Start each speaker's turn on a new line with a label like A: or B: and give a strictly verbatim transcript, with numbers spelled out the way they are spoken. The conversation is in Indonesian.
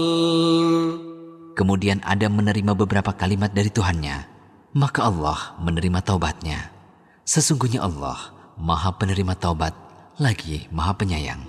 A: Kemudian Adam menerima beberapa kalimat dari Tuhannya, maka Allah menerima taubatnya. Sesungguhnya Allah Maha Penerima Taubat lagi Maha Penyayang.